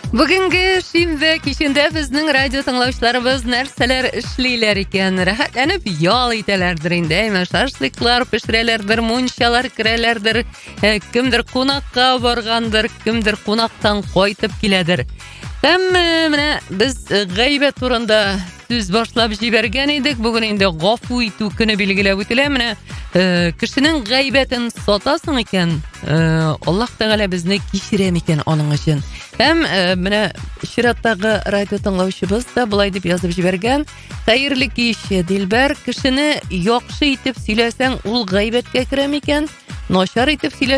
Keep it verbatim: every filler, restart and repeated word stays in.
Бүгенге шимбе кичендә безнең радио тыңлаучыларыбыз нәрсәләр эшлиләр икән? Рәхәтләнеп ял итәләрдер инде. Әйме шашлыклар пешерәләрдер, мунчалар керәләрдер, э, кемдер кунакка баргандыр, кемдер кунактан кайтып киләдер. Һәм э, менә без э, гайбәт турында сүз башлап җибәргән идек. Бүген инде гафу итү көне билгеләп үтелә. Менә э, кешенең гайбәтен сатасың икән, э, Аллаһ Тәгалә безне кичерә микән аның өчен? Һәм э, менә чираттагы радио тыңлаучыбыз да булай дип язып җибәргән. Хәерле кич, Дилбәр, кешене яхшы итеп сөйләсәң, ул гайбәткә керә микән? Начар итеп сөйләсәң